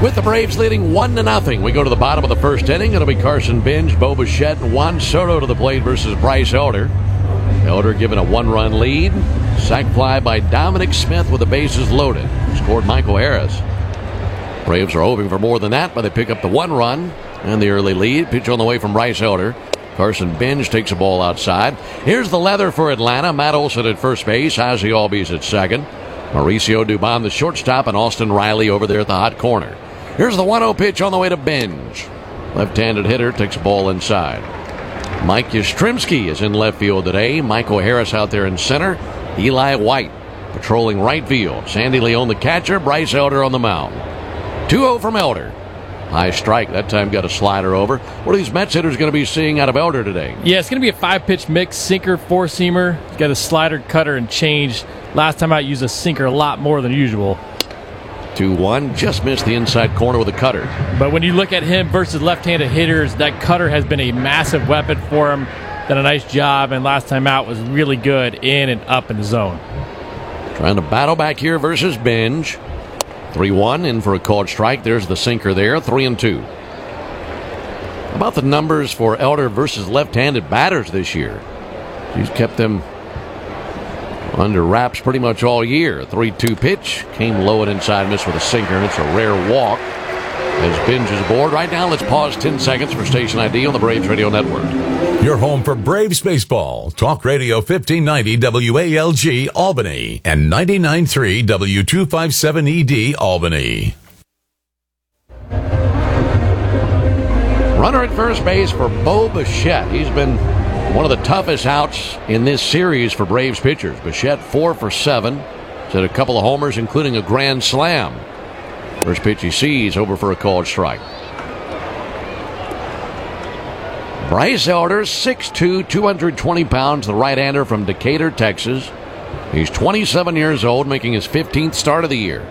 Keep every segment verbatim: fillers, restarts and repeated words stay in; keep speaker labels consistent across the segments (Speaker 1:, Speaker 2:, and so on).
Speaker 1: With the Braves leading one to nothing, we go to the bottom of the first inning. It'll be Carson Bench, Bo Bichette, and Juan Soto to the plate versus Bryce Elder. Elder given a one-run lead. Sac fly by Dominic Smith with the bases loaded. Scored Michael Harris. Braves are hoping for more than that, but they pick up the one run and the early lead. Pitch on the way from Bryce Elder. Carson Bench takes a ball outside. Here's the leather for Atlanta. Matt Olson at first base. Ozzie Albies at second. Mauricio Dubon, the shortstop, and Austin Riley over there at the hot corner. Here's the one oh pitch on the way to Bench. Left-handed hitter takes a ball inside. Mike Yastrzemski is in left field today. Michael Harris out there in center. Eli White patrolling right field. Sandy Leon the catcher. Bryce Elder on the mound. two oh from Elder. High strike. That time got a slider over. What are these Mets hitters going to be seeing out of Elder today?
Speaker 2: Yeah, it's going to be a five-pitch mix. Sinker, four-seamer. He's got a slider, cutter, and change. Last time I used a sinker a lot more than usual.
Speaker 1: two one. Just missed the inside corner with a cutter.
Speaker 2: But when you look at him versus left-handed hitters, that cutter has been a massive weapon for him. Done a nice job, and last time out was really good in and up in the zone.
Speaker 1: Trying to battle back here versus Bench. three one, in for a called strike. There's the sinker there, three and two. How about the numbers for Elder versus left-handed batters this year? He's kept them under wraps pretty much all year. three two pitch. Came low and inside, missed with a sinker, and it's a rare walk. As Bench is aboard. Right now, let's pause ten seconds for station I D on the Braves Radio Network.
Speaker 3: Your home for Braves baseball. Talk Radio fifteen ninety W A L G Albany and ninety-nine point three W two fifty-seven E D Albany.
Speaker 1: Runner at first base for Bo Bichette. He's been one of the toughest outs in this series for Braves pitchers. Bichette four for seven. He's had a couple of homers, including a grand slam. First pitch he sees, over for a called strike. Bryce Elder, six two, two hundred twenty pounds, the right-hander from Decatur, Texas. He's twenty-seven years old, making his fifteenth start of the year.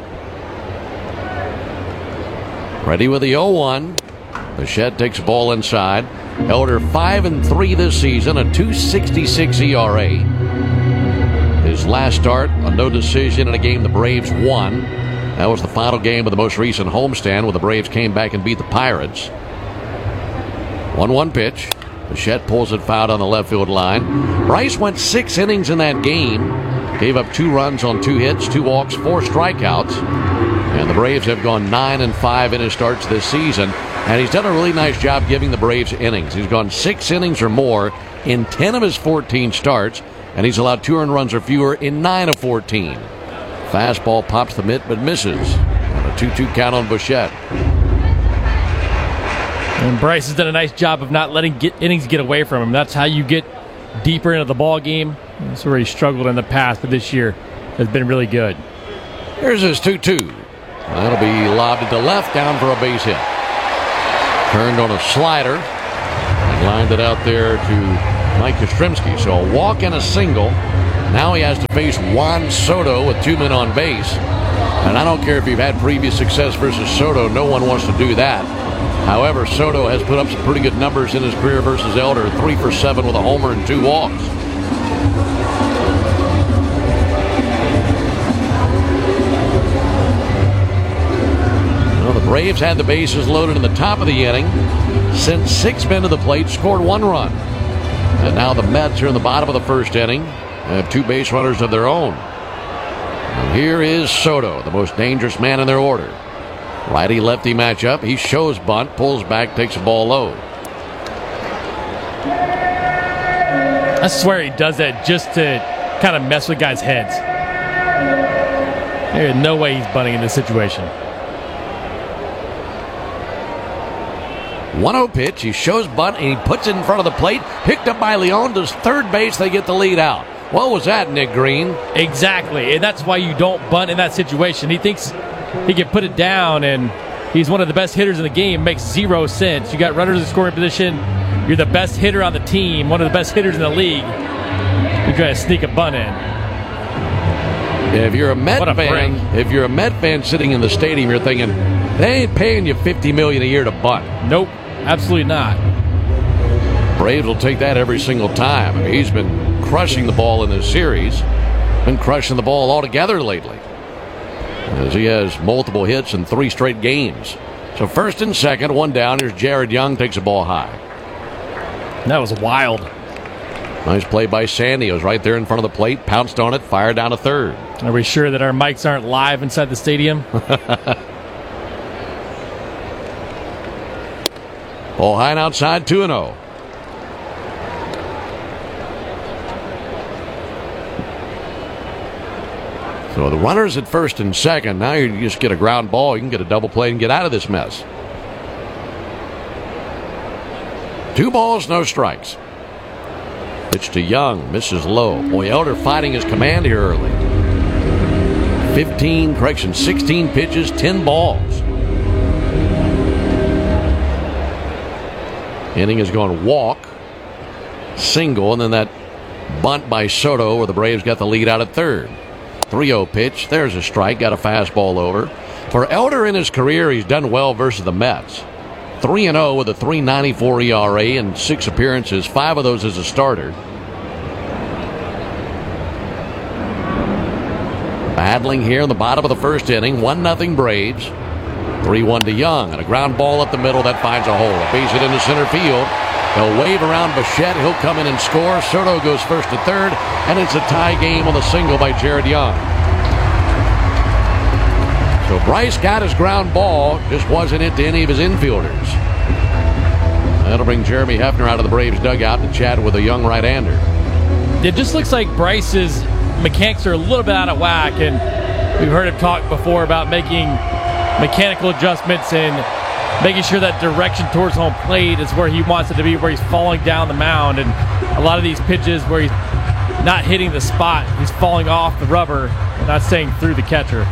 Speaker 1: Ready with the oh one. Bichette takes a ball inside. Elder five and three this season, a two sixty-six E R A. His last start, a no decision in a game the Braves won. That was the final game of the most recent homestand when the Braves came back and beat the Pirates. one one pitch. Bichette pulls it foul on the left field line. Bryce went six innings in that game. Gave up two runs on two hits, two walks, four strikeouts. And the Braves have gone nine and five in his starts this season. And he's done a really nice job giving the Braves innings. He's gone six innings or more in ten of his fourteen starts. And he's allowed two earned runs or fewer in nine of fourteen. Fastball pops the mitt but misses. And a two two count on Bichette.
Speaker 2: And Bryce has done a nice job of not letting get innings get away from him. That's how you get deeper into the ball game. That's where he struggled in the past, but this year has been really good.
Speaker 1: Here's his two two. That'll be lobbed to left, down for a base hit. Turned on a slider. And lined it out there to Mike Yastrzemski. So a walk and a single. Now he has to face Juan Soto with two men on base. And I don't care if you've had previous success versus Soto. No one wants to do that. However, Soto has put up some pretty good numbers in his career versus Elder. Three for seven with a homer and two walks. Well, the Braves had the bases loaded in the top of the inning. Sent six men to the plate, scored one run. And now the Mets are in the bottom of the first inning. They have two base runners of their own. And here is Soto, the most dangerous man in their order. Righty-lefty matchup. He shows bunt, pulls back, takes a ball low.
Speaker 2: I swear he does that just to kind of mess with guys' heads. There's no way he's bunting in this situation.
Speaker 1: one oh pitch. He shows bunt, and he puts it in front of the plate. Picked up by Leon. Does third base. They get the lead out. What was that, Nick Green?
Speaker 2: Exactly, and that's why you don't bunt in that situation. He thinks he can put it down, and he's one of the best hitters in the game. Makes zero sense. You got runners in scoring position. You're the best hitter on the team, one of the best hitters in the league. You're trying to sneak a bunt in.
Speaker 1: If you're a Met
Speaker 2: a
Speaker 1: fan,
Speaker 2: break.
Speaker 1: if you're a Met fan sitting in the stadium, you're thinking they ain't paying you fifty million dollars a year to bunt.
Speaker 2: Nope, absolutely not.
Speaker 1: Braves will take that every single time. I mean, he's been crushing the ball in this series. Been crushing the ball altogether lately. as he has multiple hits in three straight games. So first and second, one down. Here's Jared Young, takes the ball high.
Speaker 2: That was wild.
Speaker 1: Nice play by Sandy. It was right there in front of the plate, pounced on it, fired down to third.
Speaker 2: Are we sure that our mics aren't live inside the stadium?
Speaker 1: Ball high and outside, two and oh. So the runners at first and second. Now you just get a ground ball. You can get a double play and get out of this mess. Two balls, no strikes. Pitch to Young, misses low. Boy, Elder fighting his command here early. fifteen, correction, sixteen pitches, ten balls. Inning is going to walk, single, and then that bunt by Soto where the Braves got the lead out at third. three oh pitch. There's a strike. Got a fastball over. For Elder in his career, he's done well versus the Mets. three and oh with a three ninety-four E R A and six appearances, five of those as a starter. Battling here in the bottom of the first inning. one nothing Braves. three one to Young. And a ground ball up the middle that finds a hole. A base hit into center field. They'll wave around Bichette. He'll come in and score. Soto goes first to third. And it's a tie game on the single by Jared Young. So Bryce got his ground ball. Just wasn't it to any of his infielders. That'll bring Jeremy Hefner out of the Braves dugout to chat with a young right-hander.
Speaker 2: It just looks like Bryce's mechanics are a little bit out of whack. And we've heard him talk before about making mechanical adjustments and making sure that direction towards home plate is where he wants it to be, where he's falling down the mound. And a lot of these pitches where he's not hitting the spot, he's falling off the rubber and not staying through the catcher.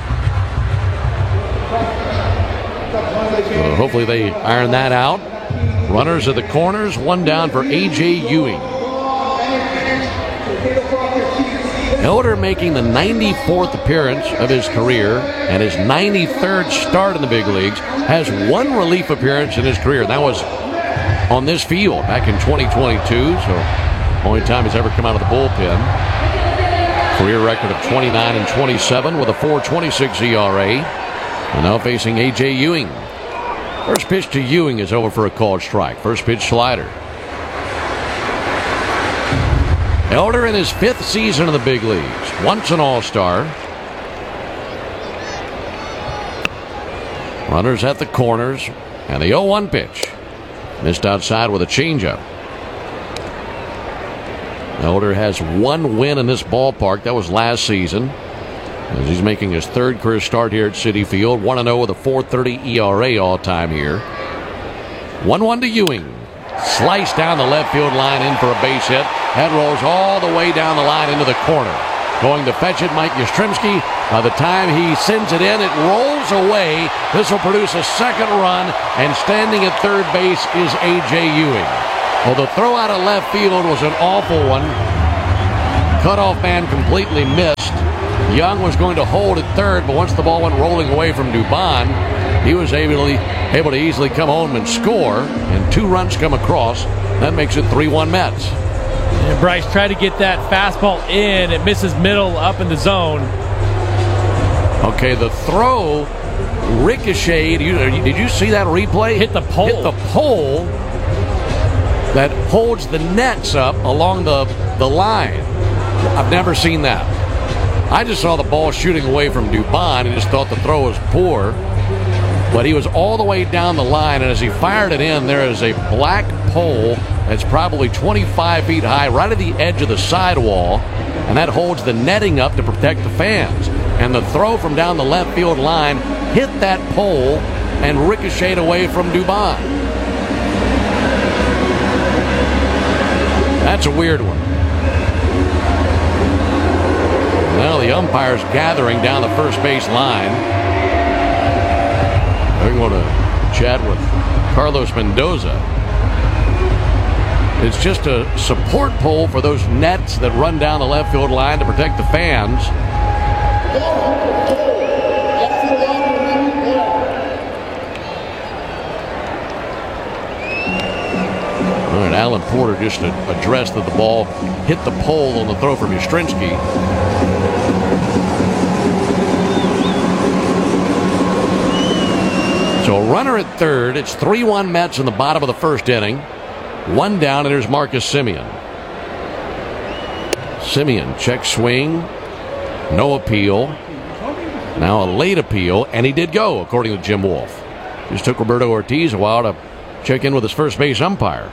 Speaker 1: So hopefully they iron that out. Runners at the corners, one down for A J Ewing. Elder making the ninety-fourth appearance of his career and his ninety-third start in the big leagues. Has one relief appearance in his career. That was on this field back in twenty twenty-two. So only time he's ever come out of the bullpen. Career record of twenty-nine and twenty-seven with a four twenty-six E R A. And now facing A J Ewing. First pitch to Ewing is over for a called strike. First pitch slider. Elder in his fifth season in the big leagues. Once an All-Star. Runners at the corners. And the oh one pitch. Missed outside with a changeup. Elder has one win in this ballpark. That was last season. As he's making his third career start here at Citi Field. one and oh with a four thirty E R A all-time here. one one to Ewing. Sliced down the left field line in for a base hit. Head rolls all the way down the line into the corner. Going to fetch it, Mike Yastrzemski. By the time he sends it in, it rolls away. This will produce a second run, and standing at third base is A J Ewing. Well, the throw out of left field was an awful one. Cutoff man completely missed. Young was going to hold at third, but once the ball went rolling away from Dubon, he was able to, able to easily come home and score, and two runs come across. That makes it three one Mets.
Speaker 2: And Bryce tried to get that fastball in. It misses middle up in the zone.
Speaker 1: Okay, the throw ricocheted. You, did you see that replay?
Speaker 2: Hit the pole.
Speaker 1: Hit the pole that holds the nets up along the, the line. I've never seen that. I just saw the ball shooting away from Dubon and just thought the throw was poor. But he was all the way down the line, and as he fired it in, there is a black pole that's probably twenty-five feet high right at the edge of the sidewall, and that holds the netting up to protect the fans. And the throw from down the left field line hit that pole and ricocheted away from Dubon. That's a weird one. Now the umpire's gathering down the first base line. They're going to chat with Carlos Mendoza. It's just a support pole for those nets that run down the left field line to protect the fans. All right, Alan Porter just addressed that the ball hit the pole on the throw from Yastrzemski. So a runner at third. It's three one Mets in the bottom of the first inning. One down, and there's Marcus Semien. Semien, check swing. No appeal. Now a late appeal, and he did go, according to Jim Wolf. Just took Roberto Ortiz a while to check in with his first base umpire.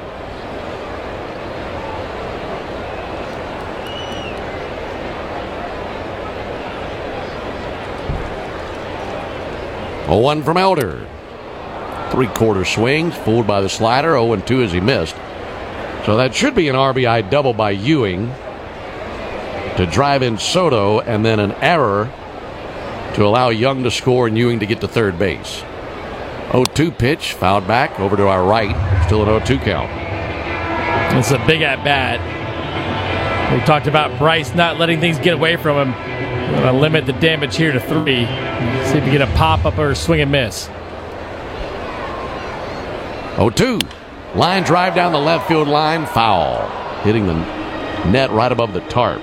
Speaker 1: oh one from Elder. Three-quarter swings, fooled by the slider. oh and two as he missed. So that should be an R B I double by Ewing to drive in Soto, and then an error to allow Young to score and Ewing to get to third base. oh two pitch, fouled back over to our right. Still an oh two count.
Speaker 2: It's a big at-bat. We talked about Bryce not letting things get away from him. I'm going to limit the damage here to three. See if we get a pop-up or a swing and miss.
Speaker 1: oh two. Line drive down the left field line. Foul. Hitting the net right above the tarp.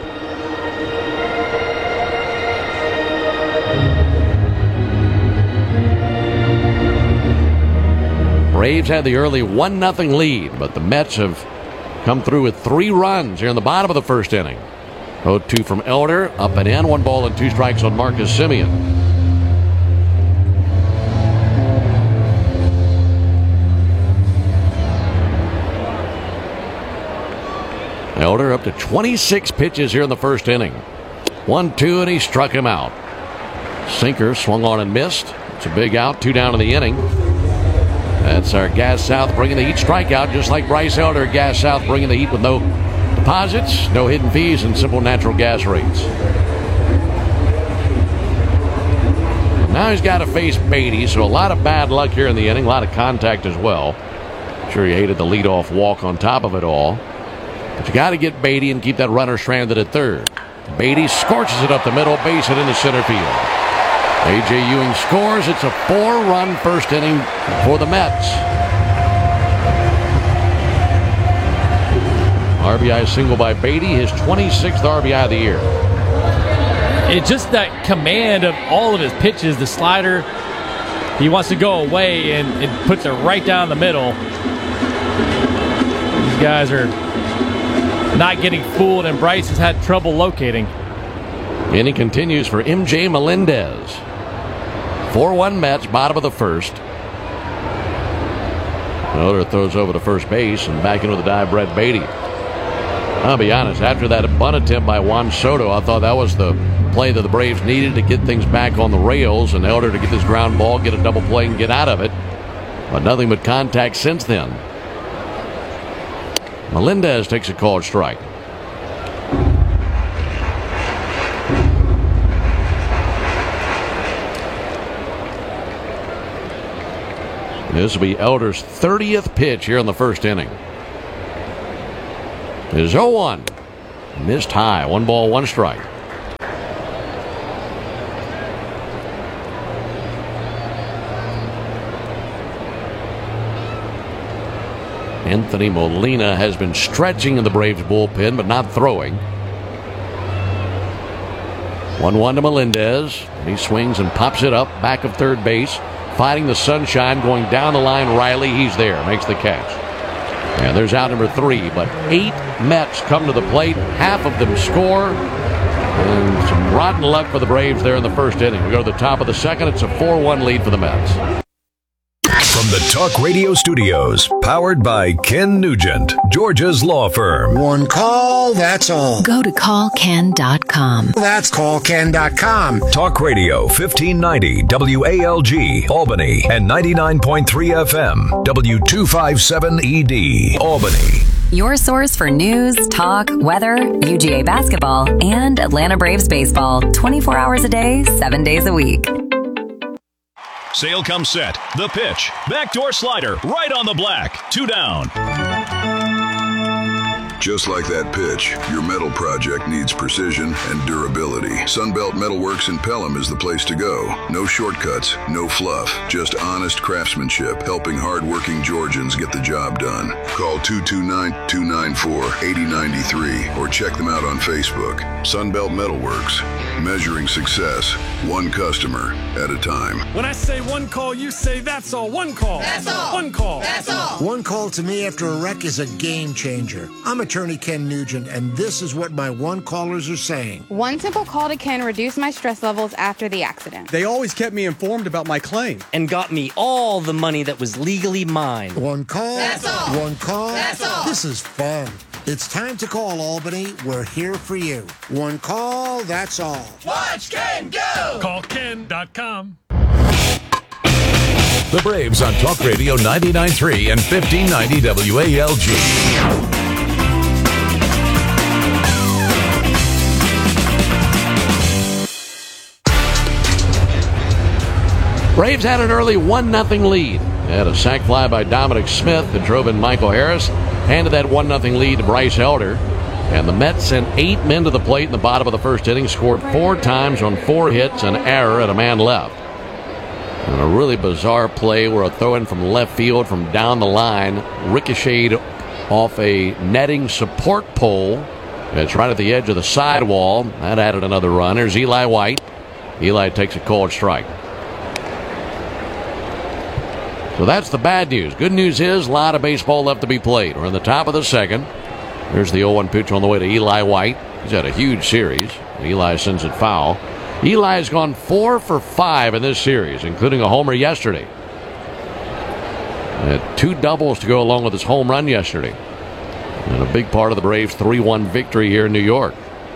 Speaker 1: Braves had the early one nothing lead, but the Mets have come through with three runs here in the bottom of the first inning. oh two from Elder, up and in, one ball and two strikes on Marcus Semien. Elder up to twenty-six pitches here in the first inning. one two, and he struck him out. Sinker swung on and missed. It's a big out, two down in the inning. That's our Gas South bringing the heat strikeout, just like Bryce Elder. Gas South bringing the heat with no deposits, no hidden fees, and simple natural gas rates. Now he's got to face Beatty, so a lot of bad luck here in the inning, a lot of contact as well. I'm sure he hated the leadoff walk on top of it all. But you got to get Beatty and keep that runner stranded at third. Beatty scorches it up the middle, base it into center field. A J Ewing scores. It's a four-run first inning for the Mets. R B I single by Beatty, his twenty-sixth R B I of the year.
Speaker 2: It's just that command of all of his pitches. The slider, he wants to go away and, and puts it right down the middle. These guys are not getting fooled, and Bryce has had trouble locating.
Speaker 1: And he continues for M J Melendez. four one Mets, bottom of the first. Elder throws over to first base and back into the dive, Brett Beatty. I'll be honest, after that bunt attempt by Juan Soto, I thought that was the play that the Braves needed to get things back on the rails, and Elder to get this ground ball, get a double play, and get out of it. But nothing but contact since then. Melendez takes a called strike. This will be Elder's thirtieth pitch here in the first inning. It is oh one. Missed high. One ball, one strike. Anthony Molina has been stretching in the Braves bullpen, but not throwing. one one to Melendez. He swings and pops it up, back of third base. Fighting the sunshine, going down the line. Riley, he's there, makes the catch. And there's out number three, but eight Mets come to the plate. Half of them score. And some rotten luck for the Braves there in the first inning. We go to the top of the second. It's a four one lead for the Mets.
Speaker 3: From the Talk Radio Studios, powered by Ken Nugent, Georgia's law firm.
Speaker 4: One call, that's all.
Speaker 5: Go to call ken dot com.
Speaker 4: That's call ken dot com.
Speaker 3: Talk Radio fifteen ninety W A L G, Albany, and ninety-nine point three F M, W two fifty-seven E D, Albany.
Speaker 5: Your source for news, talk, weather, U G A basketball, and Atlanta Braves baseball. twenty-four hours a day, seven days a week.
Speaker 6: Sale comes set. The pitch. Backdoor slider. Right on the black. Two down.
Speaker 7: Just like that pitch, your metal project needs precision and durability. Sunbelt Metalworks in Pelham is the place to go. No shortcuts, no fluff, just honest craftsmanship, helping hardworking Georgians get the job done. Call two two nine, two nine four, eight zero nine three or check them out on Facebook. Sunbelt Metalworks, measuring success one customer at a time.
Speaker 8: When I say one call, you say that's all. One call.
Speaker 4: That's all.
Speaker 8: One call.
Speaker 4: That's all. One call to me after a wreck is a game changer. I'm attorney Ken Nugent, and this is what my one callers are saying.
Speaker 9: One simple call to Ken reduced my stress levels after the accident.
Speaker 10: They always kept me informed about my claim.
Speaker 11: And got me all the money that was legally mine.
Speaker 4: One call.
Speaker 9: That's all.
Speaker 4: One call.
Speaker 9: That's all.
Speaker 4: This is fun. It's time to call Albany. We're here for you. One call, that's all.
Speaker 8: Watch Ken go! Call Ken dot com.
Speaker 3: The Braves on Talk Radio ninety-nine point three and fifteen ninety W A L G.
Speaker 1: Braves had an early one nothing lead. They had a sac fly by Dominic Smith that drove in Michael Harris. Handed that one nothing lead to Bryce Elder. And the Mets sent eight men to the plate in the bottom of the first inning, scored four times on four hits, an error, and a man left. And a really bizarre play where a throw-in from left field from down the line ricocheted off a netting support pole. It's right at the edge of the sidewall. That added another run. There's Eli White. Eli takes a called strike. So that's the bad news. Good news is a lot of baseball left to be played. We're in the top of the second. There's the oh one pitch on the way to Eli White. He's had a huge series. Eli sends it foul. Eli's gone four for five in this series, including a homer yesterday. Had two doubles to go along with his home run yesterday. And a big part of the Braves' three one victory here in New York.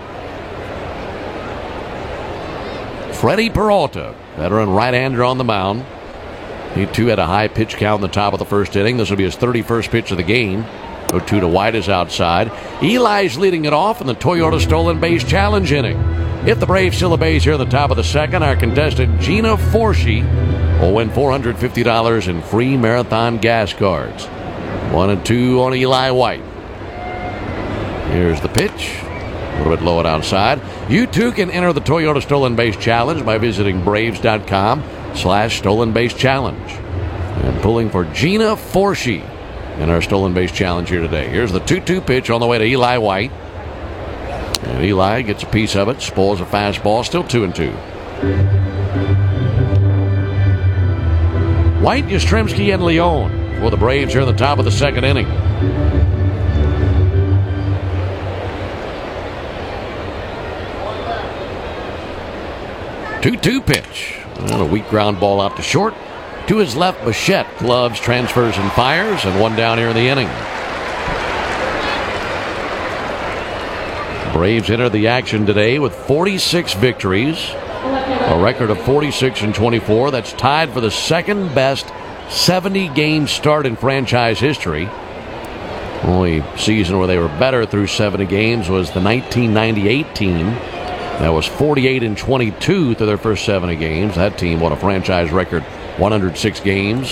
Speaker 1: Freddie Peralta, veteran right-hander on the mound. He too had a high pitch count in the top of the first inning. This will be his thirty-first pitch of the game. oh two to White is outside. Eli's leading it off in the Toyota Stolen Base Challenge inning. If the Braves steal a base here in the top of the second, our contestant Gina Forshee will win four hundred fifty dollars in free marathon gas cards. One and two on Eli White. Here's the pitch. A little bit low and outside. You too can enter the Toyota Stolen Base Challenge by visiting Braves.com slash Stolen Base Challenge. And pulling for Gina Forshee in our Stolen Base Challenge here today. Here's the two two pitch on the way to Eli White. And Eli gets a piece of it, spoils a fastball, still two and two. White, Yastrzemski, and Leone for the Braves here in the top of the second inning. two two pitch. And a weak ground ball out to short. To his left, Bichette gloves, transfers, and fires, and one down here in the inning. Braves enter the action today with forty-six victories, a record of forty-six and twenty-four. That's tied for the second best seventy game start in franchise history. Only season where they were better through seventy games was the nineteen ninety-eight team. That was forty-eight and twenty-two through their first seventy games. That team won a franchise record one hundred six games.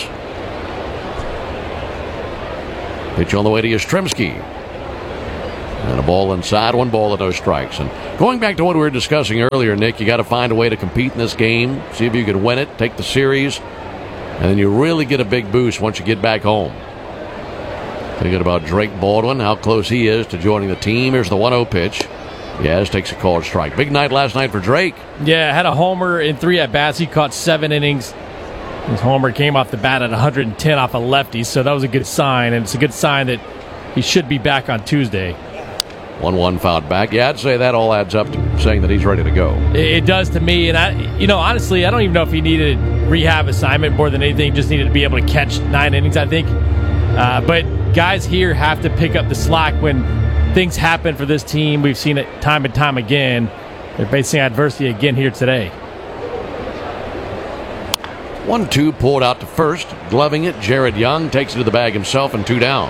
Speaker 1: Pitch on the way to Yastrzemski. And a ball inside, one ball and no strikes. And going back to what we were discussing earlier, Nick, you got to find a way to compete in this game, see if you can win it, take the series, and then you really get a big boost once you get back home. Thinking about Drake Baldwin, how close he is to joining the team. Here's the one oh pitch. Yes, takes a called strike. Big night last night for Drake.
Speaker 2: Yeah, had a homer in three at-bats. He caught seven innings. His homer came off the bat at one hundred ten off a lefty, so that was a good sign, and it's a good sign that he should be back on Tuesday.
Speaker 1: one one fouled back. Yeah, I'd say that all adds up to saying that he's ready to go.
Speaker 2: It, it does to me, and I, you know, honestly, I don't even know if he needed a rehab assignment more than anything. Just needed to be able to catch nine innings, I think. Uh, but guys here have to pick up the slack when things happen for this team. We've seen it time and time again. They're facing adversity again here today.
Speaker 1: one two pulled out to first. Gloving it, Jared Young takes it to the bag himself, and two down.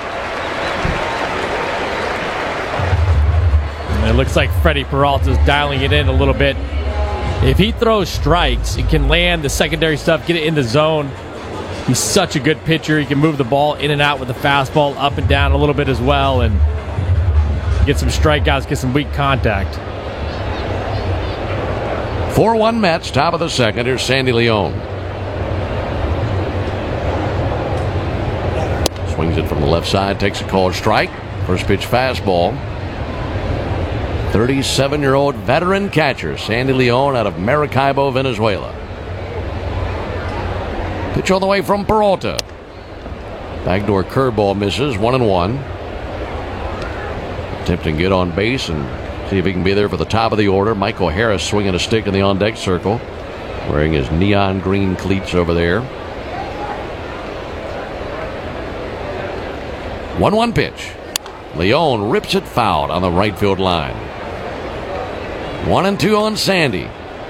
Speaker 2: It looks like Freddie Peralta's dialing it in a little bit. If he throws strikes, he can land the secondary stuff, get it in the zone. He's such a good pitcher. He can move the ball in and out with the fastball, up and down a little bit as well. And get some strikeouts, get some weak contact.
Speaker 1: four one Mets, top of the second. Here's Sandy Leon. Swings it from the left side, takes a called strike. First pitch fastball. thirty-seven-year-old veteran catcher Sandy Leon out of Maracaibo, Venezuela. Pitch all the way from Peralta. Backdoor curveball misses, one and one. Attempting to get on base and see if he can be there for the top of the order. Michael Harris swinging a stick in the on-deck circle, wearing his neon green cleats over there. one one pitch. Leon rips it foul on the right field line. One and two on Sandy.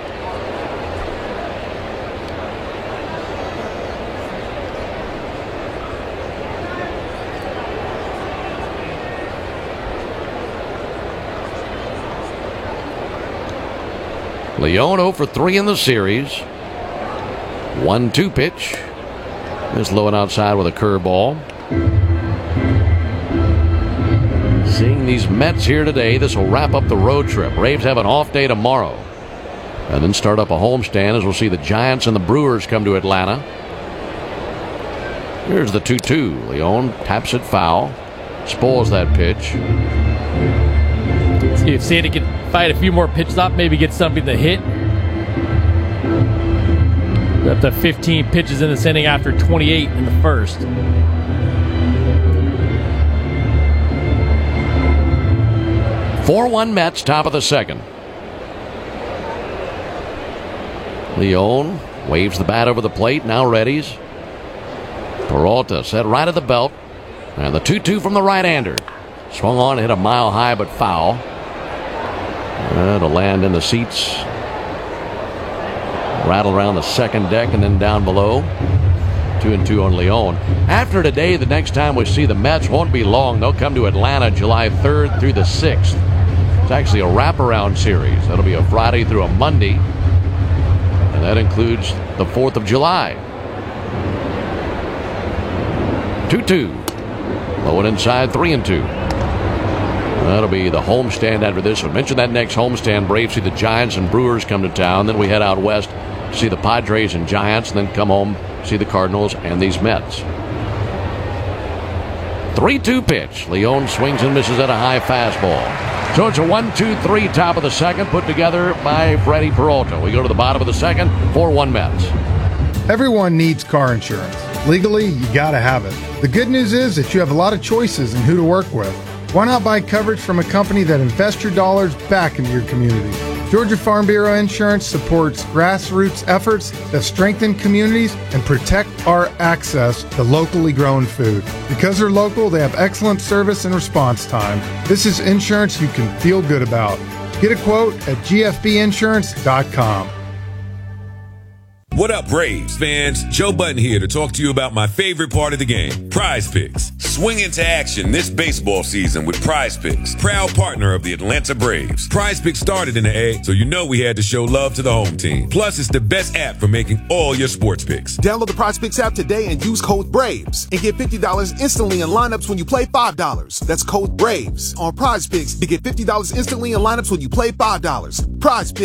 Speaker 1: Leon oh for three in the series. one two pitch. Is low and outside with a curveball. Seeing these Mets here today, this will wrap up the road trip. Braves have an off day tomorrow, and then start up a homestand as we'll see the Giants and the Brewers come to Atlanta. Here's the two two. Leon taps it foul. Spoils that pitch.
Speaker 2: See if Sandy can fight a few more pitches up, maybe get something to hit. Up to fifteen pitches in this inning after twenty-eight in the first.
Speaker 1: four one Mets, top of the second. Leon waves the bat over the plate, now readies. Peralta set right at the belt. And the two two from the right-hander. Swung on, hit a mile high, but foul. Uh, to land in the seats. Rattle around the second deck and then down below. Two and two on Leon. After today, the next time we see the Mets won't be long. They'll come to Atlanta July third through the sixth. It's actually a wraparound series. That'll be a Friday through a Monday. And that includes the fourth of July. two two. Low and inside, three and two. That'll be the homestand after this one. Mention that next homestand. Braves see the Giants and Brewers come to town. Then we head out west, see the Padres and Giants, and then come home, see the Cardinals and these Mets. three two pitch. Leon swings and misses at a high fastball. So it's a one two three top of the second, put together by Freddie Peralta. We go to the bottom of the second, four one Mets.
Speaker 12: Everyone needs car insurance. Legally, you gotta have it. The good news is that you have a lot of choices in who to work with. Why not buy coverage from a company that invests your dollars back into your community? Georgia Farm Bureau Insurance supports grassroots efforts that strengthen communities and protect our access to locally grown food. Because they're local, they have excellent service and response time. This is insurance you can feel good about. Get a quote at G F B insurance dot com.
Speaker 13: What up, Braves fans? Joe Button here to talk to you about my favorite part of the game, Prize Picks. Swing into action this baseball season with Prize Picks, proud partner of the Atlanta Braves. Prize Picks started in the A, so you know we had to show love to the home team. Plus, it's the best app for making all your sports picks.
Speaker 14: Download the Prize Picks app today and use code BRAVES and get fifty dollars instantly in lineups when you play five dollars. That's code BRAVES on Prize Picks to get fifty dollars instantly in lineups when you play five dollars. Prize Picks.